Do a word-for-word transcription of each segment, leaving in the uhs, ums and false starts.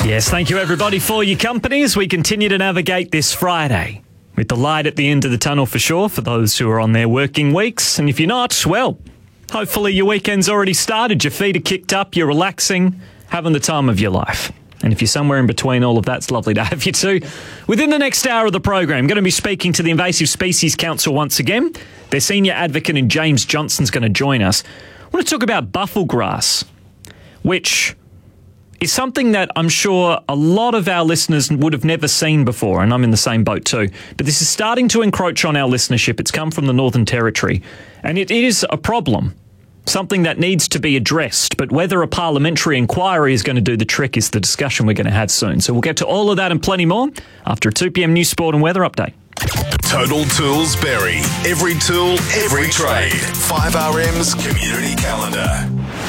Yes, thank you everybody for your company as we continue to navigate this Friday with the light at the end of the tunnel for sure for those who are on their working weeks. And if you're not, well, hopefully your weekend's already started. Your feet are kicked up, you're relaxing, having the time of your life. And if you're somewhere in between all of that, it's lovely to have you too. Within the next hour of the program, I'm going to be speaking to the Invasive Species Council once again. Their senior advocate in James Johnson's going to join us. I want to talk about bufflegrass, which is something that I'm sure a lot of our listeners would have never seen before, and I'm in the same boat too. But this is starting to encroach on our listenership. It's come from the Northern Territory, and it is a problem, something that needs to be addressed. But whether a parliamentary inquiry is going to do the trick is the discussion we're going to have soon. So we'll get to all of that and plenty more after a two p.m. news, sport and weather update. Total Tools Berry. Every tool, every trade. five R M's Community Calendar.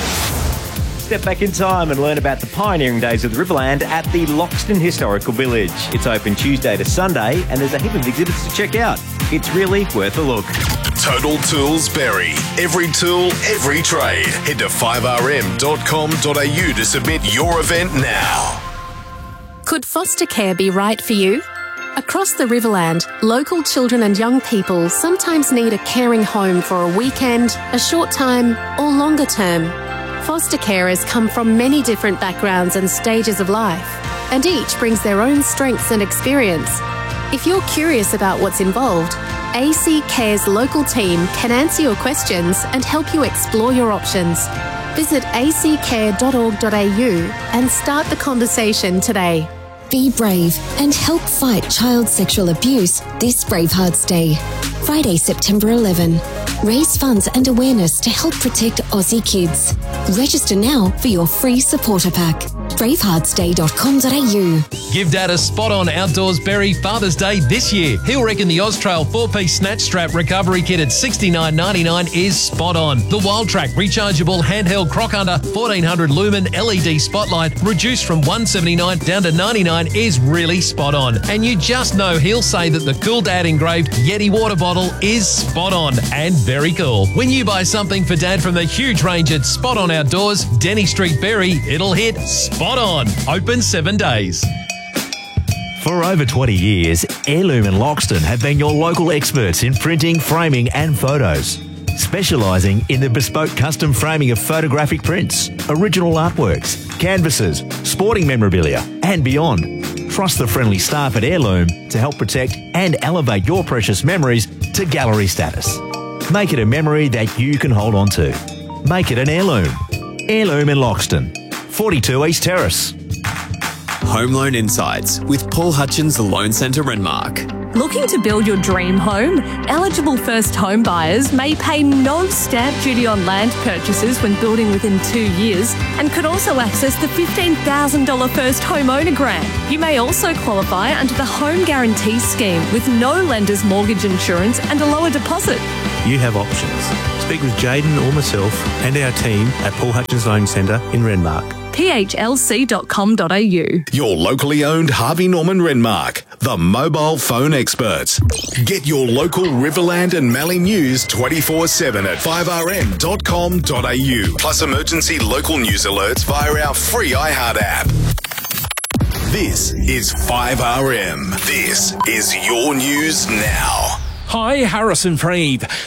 Step back in time and learn about the pioneering days of the Riverland at the Loxton Historical Village. It's open Tuesday to Sunday and there's a heap of exhibits to check out. It's really worth a look. Total Tools Berry. Every tool, every trade. Head to five r m dot com dot a u to submit your event now. Could foster care be right for you? Across the Riverland, local children and young people sometimes need a caring home for a weekend, a short time, or longer term. Foster carers come from many different backgrounds and stages of life, and each brings their own strengths and experience. If you're curious about what's involved, A C Care's local team can answer your questions and help you explore your options. Visit a c care dot org dot a u and start the conversation today. Be brave and help fight child sexual abuse this Bravehearts Day. Friday, September eleventh. Raise funds and awareness to help protect Aussie kids. Register now for your free supporter pack. bravehearts day dot com dot a u. Give Dad a spot-on outdoors berry Father's Day this year. He'll reckon the Austrail four-piece snatch strap recovery kit at sixty-nine ninety-nine is spot on. The Wild Track rechargeable handheld croc hunter fourteen hundred lumen L E D spotlight reduced from one seventy-nine down to ninety-nine is really spot on. And you just know he'll say that the Cool Dad engraved Yeti water bottle is spot on and very cool. When you buy something for Dad from the huge range at Spot On Outdoors, Denny Street Berry, it'll hit spot on. Open seven days. For over twenty years, Heirloom and Loxton have been your local experts in printing, framing and photos. Specialising in the bespoke custom framing of photographic prints, original artworks, canvases, sporting memorabilia and beyond. Trust the friendly staff at Heirloom to help protect and elevate your precious memories to gallery status. Make it a memory that you can hold on to. Make it an heirloom. Heirloom in Loxton, forty-two East Terrace. Home Loan Insights with Paul Hutchins Loan Centre Renmark. Looking to build your dream home? Eligible first home buyers may pay no stamp duty on land purchases when building within two years and could also access the fifteen thousand dollars first homeowner grant. You may also qualify under the Home Guarantee Scheme with no lender's mortgage insurance and a lower deposit. You have options. Speak with Jaden or myself and our team at Paul Hutchins Loan Centre in Renmark. p h l c dot com dot a u. Your locally owned Harvey Norman Renmark, the mobile phone experts. Get your local Riverland and Mallee news twenty-four seven at five r m dot com dot a u. Plus emergency local news alerts via our free iHeart app. This is five R M. This is your news now. Hi, Harrison Freeve.